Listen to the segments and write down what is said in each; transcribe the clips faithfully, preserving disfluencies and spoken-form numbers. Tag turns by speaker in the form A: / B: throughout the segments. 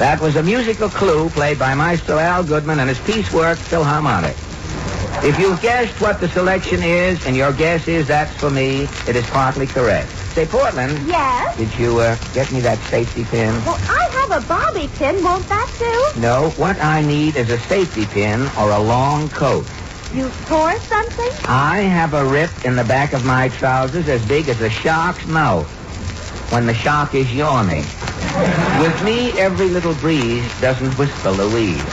A: That was a musical clue played by Maestro Al Goodman and his piecework Philharmonic. If you've guessed what the selection is, and your guess is that's for me, it is partly correct. Say, Portland.
B: Yes?
A: Did you uh, get me that safety pin?
B: Well, I have a bobby pin. Won't that do?
A: No, what I need is a safety pin or a long coat.
B: You tore something?
A: I have a rip in the back of my trousers as big as a shark's mouth when the shark is yawning. With me, every little breeze doesn't whisper Louise.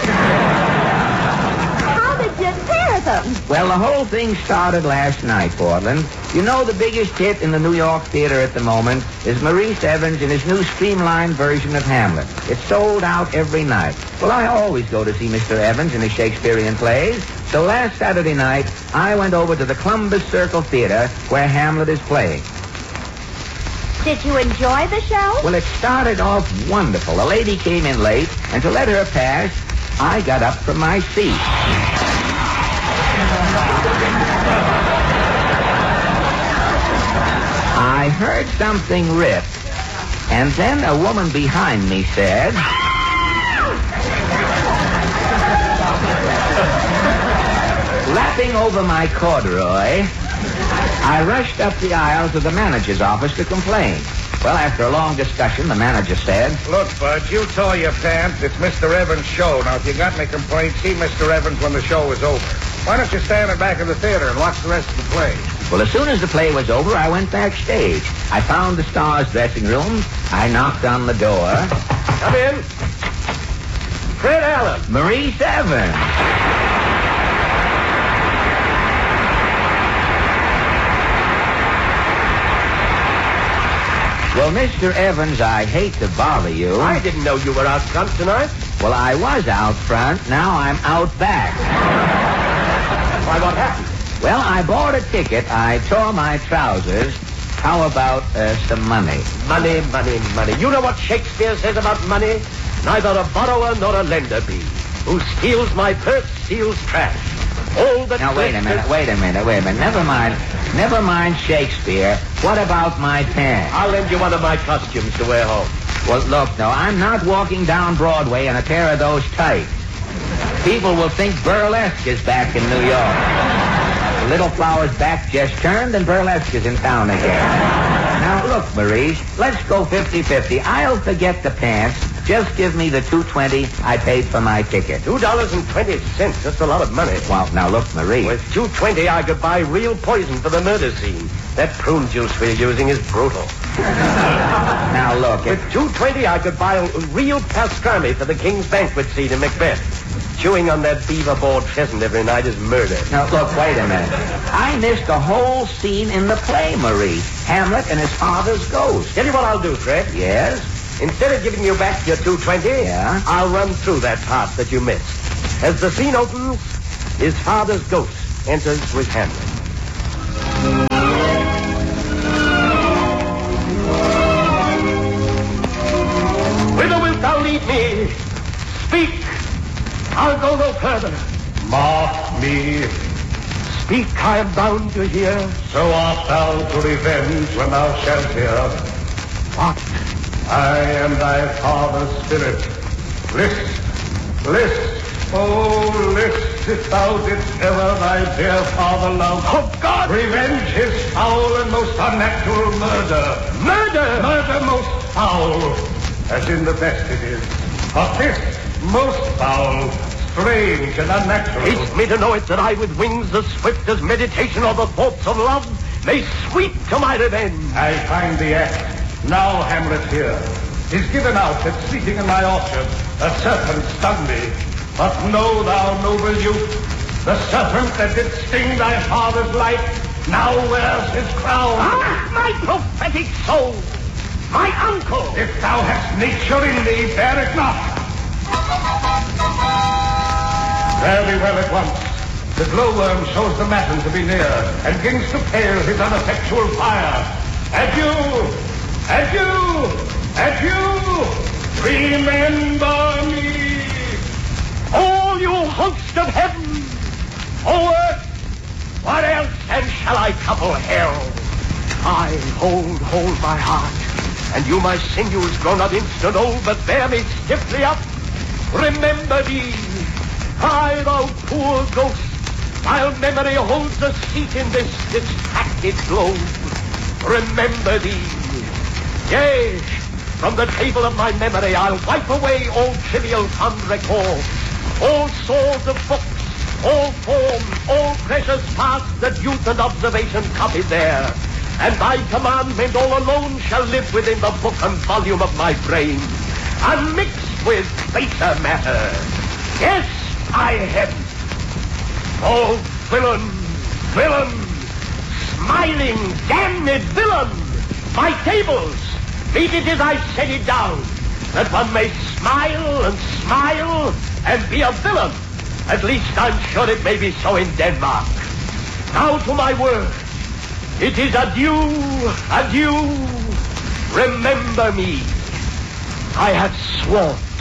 B: How did you tear them?
A: Well, the whole thing started last night, Portland. You know the biggest hit in the New York theater at the moment is Maurice Evans in his new streamlined version of Hamlet. It's sold out every night. Well, I always go to see Mister Evans in his Shakespearean plays. So last Saturday night, I went over to the Columbus Circle Theater where Hamlet is playing.
B: Did you enjoy the show?
A: Well, it started off wonderful. A lady came in late, and to let her pass, I got up from my seat. I heard something rip, and then a woman behind me said... Lapping over my corduroy, I rushed up the aisle to the manager's office to complain. Well, after a long discussion, the manager said...
C: Look, Bud, you tore your pants. It's Mister Evans' show. Now, if you got any complaints, see Mister Evans when the show is over. Why don't you stand in back of the theater and watch the rest of the play?
A: Well, as soon as the play was over, I went backstage. I found the star's dressing room. I knocked on the door.
C: Come in. Fred Allen.
A: Maurice Evans. Well, Mister Evans, I hate to bother you.
C: I didn't know you were out front tonight.
A: Well, I was out front. Now I'm out back.
C: Why, what happened?
A: Well, I bought a ticket. I tore my trousers. How about uh, some money?
D: Money, money, money. You know what Shakespeare says about money? Neither a borrower nor a lender be. Who steals my purse steals trash. All that...
A: Now, wait a minute, wait a minute, wait a minute. Never mind. Never mind Shakespeare. What about my pants?
D: I'll lend you one of my costumes to wear home.
A: Well, look, no, I'm not walking down Broadway in a pair of those tights. People will think burlesque is back in New York. Little Flower's back just turned and burlesque is in town again. Now, look, Maurice, let's go fifty-fifty. I'll forget the pants. Just give me the two twenty I paid for my ticket.
D: Two dollars and twenty cents. That's a lot of money.
A: Well, now, look, Maurice.
D: With two twenty, I could buy real poison for the murder scene. That prune juice we're using is brutal.
A: Now, look.
D: With two twenty, I could buy real pastrami for the king's banquet scene in Macbeth. Chewing on that beaver-board pheasant every night is murder.
A: Now, look, wait a minute. I missed a whole scene in the play, Maurice. Hamlet and his father's ghost.
D: Tell you what I'll do, Fred.
A: Yes?
D: Instead of giving you back your two twenty,
A: Yeah?
D: I'll run through that part that you missed. As the scene opens, his father's ghost enters with Hamlet. Whither wilt thou lead me? Speak. I'll go no further.
C: Mark me.
D: Speak, I am bound to hear.
C: So art thou to revenge when thou shalt hear.
D: What?
C: I am thy father's spirit. List, list, oh, list, if thou didst ever thy dear father love.
D: Oh, God!
C: Revenge his foul and most unnatural murder.
D: Murder!
C: Murder most foul, as in the best it is. But this most foul, strange and unnatural.
D: Haste me to know it that I with wings as swift as meditation or the thoughts of love may sweep to my revenge.
C: I find the act. Now Hamlet here is given out that sleeping in my orchard a serpent stung me. But know thou, noble youth, the serpent that did sting thy father's life now wears his crown.
D: Ah, my prophetic soul! My uncle!
C: If thou hast nature in thee, bear it not. Very well at once. The glowworm shows the matin to be near and begins to pale his ineffectual fire. Adieu! Adieu! Adieu! Remember me!
D: All you host of heaven! O earth! What else then shall I couple hell? I hold, hold my heart. And you, my sinews, grown not instant old, but bear me stiffly up. Remember thee, I, thou poor ghost, while memory holds a seat in this distracted globe. Remember thee. Yea, from the table of my memory I'll wipe away all trivial fond recall, all swords of books, all forms, all precious past that youth and observation copied there. And thy commandment all alone shall live within the book and volume of my brain, unmixed with baser matter. Yes, I have. Oh, villain, villain, smiling, damned villain, my tables, beat it as I set it down, that one may smile and smile and be a villain. At least I'm sure it may be so in Denmark. Now to my word. It is adieu, adieu. Remember me. I have sworn.